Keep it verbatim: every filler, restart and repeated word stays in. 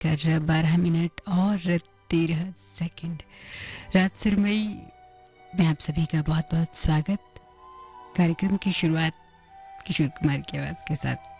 बजकर बारह मिनट और तेरह सेकंड। रात सुरमई में आप सभी का बहुत बहुत स्वागत। कार्यक्रम की शुरुआत किशोर कुमार की आवाज़ के साथ